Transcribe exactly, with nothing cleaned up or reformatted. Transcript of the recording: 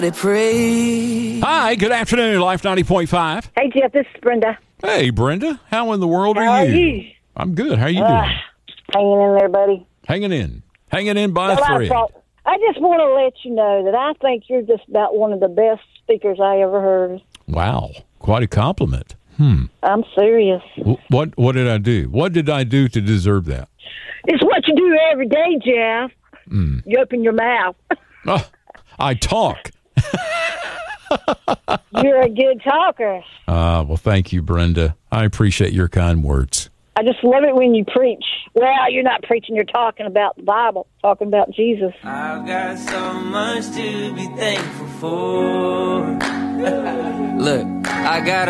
Hi, good afternoon, Life ninety point five. Hey, Jeff, this is Brenda. Hey, Brenda. How in the world are How you? are you? I'm good. How are you Uh, doing? hanging in there, buddy. Hanging in. Hanging in by a Well, I, thread. thought, I just want to let you know that I think you're just about one of the best speakers I ever heard. Wow. Quite a compliment. Hmm. I'm serious. W- What What did I do? What did I do to deserve that? It's what you do every day, Jeff. Mm. You open your mouth. Oh, I talk. You're a good talker. Uh, well, thank you, Brenda. I appreciate your kind words. I just love it when you preach. Well, you're not preaching. You're talking about the Bible, talking about Jesus. I've got so much to be thankful for. Look, I got